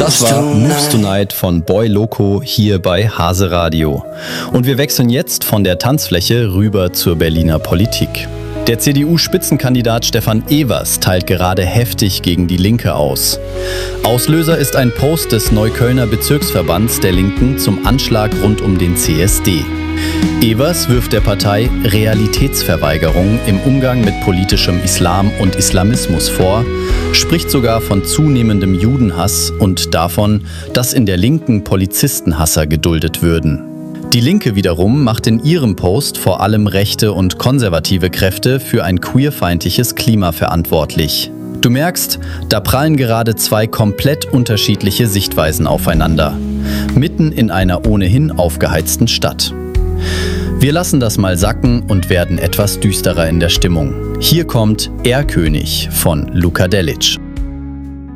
Das war Moves Tonight von Boy Loco hier bei Hase Radio. Und wir wechseln jetzt von der Tanzfläche rüber zur Berliner Politik. Der CDU-Spitzenkandidat Stefan Evers teilt gerade heftig gegen die Linke aus. Auslöser ist ein Post des Neuköllner Bezirksverbands der Linken zum Anschlag rund um den CSD. Evers wirft der Partei Realitätsverweigerung im Umgang mit politischem Islam und Islamismus vor, spricht sogar von zunehmendem Judenhass und davon, dass in der Linken Polizistenhasser geduldet würden. Die Linke wiederum macht in ihrem Post vor allem rechte und konservative Kräfte für ein queerfeindliches Klima verantwortlich. Du merkst, da prallen gerade zwei komplett unterschiedliche Sichtweisen aufeinander, mitten in einer ohnehin aufgeheizten Stadt. Wir lassen das mal sacken und werden etwas düsterer in der Stimmung. Hier kommt Erlkönig von Luka Delic.